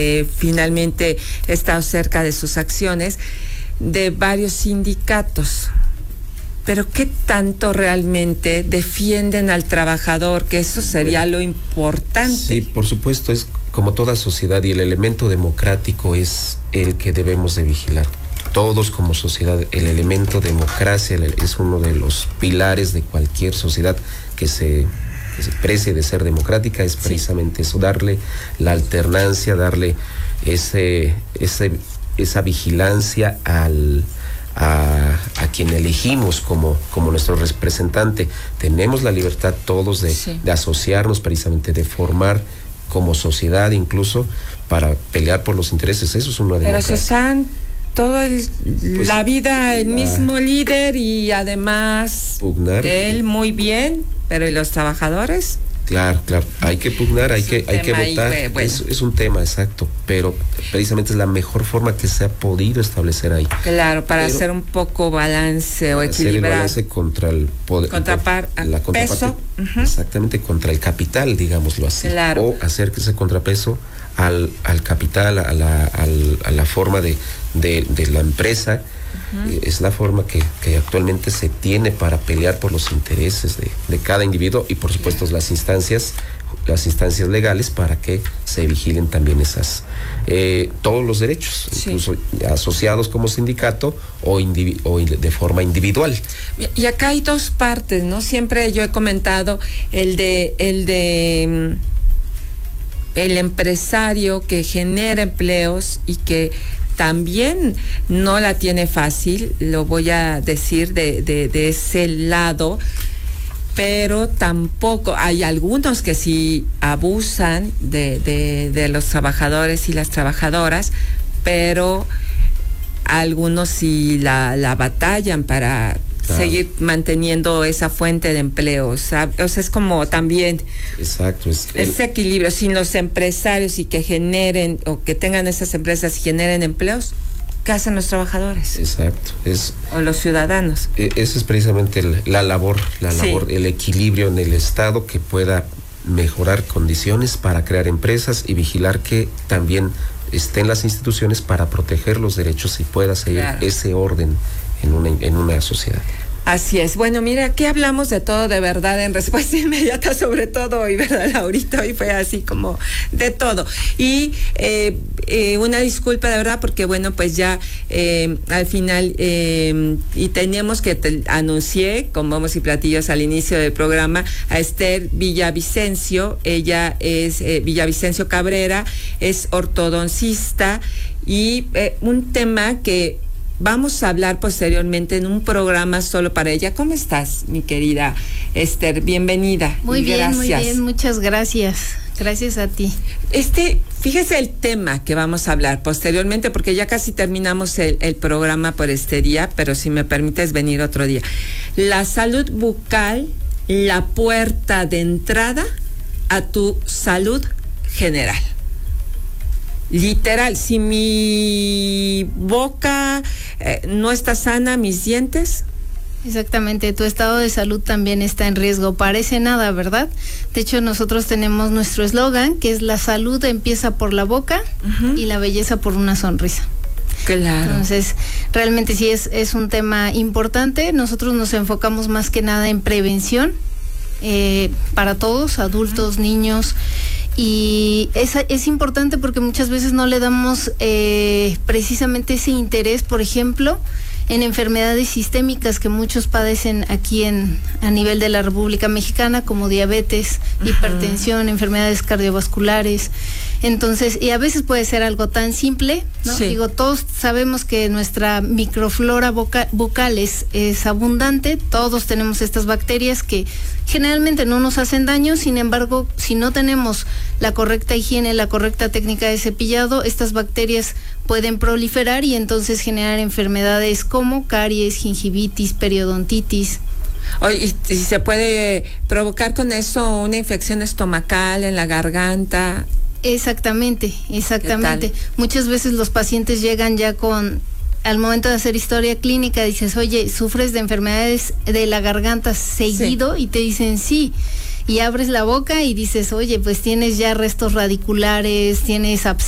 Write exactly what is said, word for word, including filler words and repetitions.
eh, finalmente he estado cerca de sus acciones, de varios sindicatos. Pero ¿qué tanto realmente defienden al trabajador? Que eso sería lo importante. Sí, por supuesto, es como toda sociedad y el elemento democrático es el que debemos de vigilar. Todos como sociedad, el elemento democracia es uno de los pilares de cualquier sociedad que se, que se precie de ser democrática, es precisamente eso, darle la alternancia, darle ese, ese, esa vigilancia al... A, a quien elegimos como, como nuestro representante. Tenemos la libertad todos de, sí. de asociarnos, precisamente de formar como sociedad incluso para pelear por los intereses. Eso es una democracia. Pero Susan, todo el, pues, la vida el la, mismo líder y además pugnar. Él muy bien, pero ¿y los trabajadores? Claro, claro, hay que pugnar, hay que, hay que votar, ahí, bueno. es, es un tema, exacto, pero precisamente es la mejor forma que se ha podido establecer ahí. Claro, para pero, hacer un poco balance o equilibrar. Hacer el balance contra el poder. Contrapar, la contraparte, uh-huh. Exactamente, contra el capital, digámoslo así. Claro. O hacer ese contrapeso al, al capital, a la, al, a la forma de, de, de la empresa. Uh-huh. Es la forma que, que actualmente se tiene para pelear por los intereses de, de cada individuo y por supuesto las instancias las instancias legales para que se vigilen también esas eh, todos los derechos, sí. Incluso asociados como sindicato o, indivi- o de forma individual. Y acá hay dos partes, ¿no? Siempre yo he comentado el de el de el empresario que genera empleos y que también no la tiene fácil, lo voy a decir de, de, de ese lado, pero tampoco hay algunos que sí abusan de, de, de los trabajadores y las trabajadoras, pero algunos sí la, la batallan para claro. seguir manteniendo esa fuente de empleo. O sea, o sea es como también exacto es ese el... equilibrio sin los empresarios y que generen o que tengan esas empresas y generen empleos. ¿Qué hacen los trabajadores? Exacto. Es, o los ciudadanos. Esa es precisamente el, la labor, la sí. labor, el equilibrio en el Estado que pueda mejorar condiciones para crear empresas y vigilar que también estén las instituciones para proteger los derechos y pueda seguir claro. ese orden en una, en una sociedad. Así es. Bueno, mira, aquí hablamos de todo de verdad en respuesta inmediata, sobre todo hoy, ¿verdad, Laurita? Hoy fue así como de todo. Y eh, eh, una disculpa de verdad porque, bueno, pues ya eh, al final, eh, y teníamos que, te, anuncié con bombos y platillos al inicio del programa a Esther Villavicencio. Ella es eh, Villavicencio Cabrera, es ortodoncista y eh, un tema que vamos a hablar posteriormente en un programa solo para ella. ¿Cómo estás, mi querida Esther? Bienvenida. Muy bien, gracias. Muy bien, muchas gracias. Gracias a ti. Este, fíjese el tema que vamos a hablar posteriormente, porque ya casi terminamos el, el programa por este día, pero si me permites venir otro día. La salud bucal, la puerta de entrada a tu salud general. Literal, si mi boca eh, no está sana, mis dientes. Exactamente, tu estado de salud también está en riesgo. Parece nada, ¿verdad? De hecho, nosotros tenemos nuestro eslogan, que es la salud empieza por la boca uh-huh. y la belleza por una sonrisa. Claro. Entonces, realmente sí es, es un tema importante. Nosotros nos enfocamos más que nada en prevención eh, para todos, adultos, uh-huh. niños. Y es, es importante porque muchas veces no le damos eh, precisamente ese interés, por ejemplo, en enfermedades sistémicas que muchos padecen aquí en a nivel de la República Mexicana, como diabetes, uh-huh. hipertensión, enfermedades cardiovasculares. Entonces, y a veces puede ser algo tan simple, ¿no? Sí. Digo, todos sabemos que nuestra microflora voca- bucal es, es abundante, todos tenemos estas bacterias que generalmente no nos hacen daño, sin embargo, si no tenemos la correcta higiene, la correcta técnica de cepillado, estas bacterias pueden proliferar y entonces generar enfermedades como caries, gingivitis, periodontitis. Oye, ¿y si se puede provocar con eso una infección estomacal en la garganta? Exactamente, exactamente. Muchas veces los pacientes llegan ya con, al momento de hacer historia clínica, dices, oye, ¿sufres de enfermedades de la garganta seguido? Sí. Y te dicen sí. Y abres la boca y dices, oye, pues tienes ya restos radiculares, tienes abscesos